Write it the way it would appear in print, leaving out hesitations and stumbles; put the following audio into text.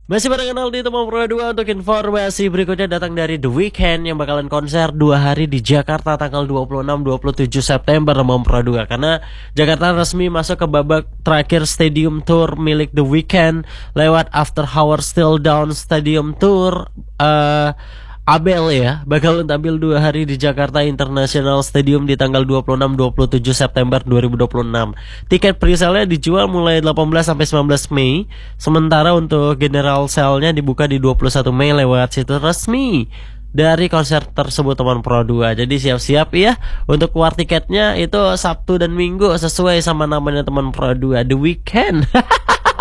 Masih barengan Aldi teman Pro 2 untuk informasi berikutnya datang dari The Weeknd yang bakalan konser 2 hari di Jakarta tanggal 26-27 September teman Pro 2. Karena Jakarta resmi masuk ke babak terakhir Stadium Tour milik The Weeknd lewat After Hours Still Down Stadium Tour. Abel ya bakal tampil 2 hari di Jakarta International Stadium di tanggal 26-27 September 2026. Tiket presale dijual mulai 18 sampai 19 Mei. Sementara untuk general sale-nya dibuka di 21 Mei lewat situs resmi dari konser tersebut teman Pro 2. Jadi siap-siap ya untuk war tiketnya itu Sabtu dan Minggu sesuai sama namanya teman Pro 2, The Weeknd.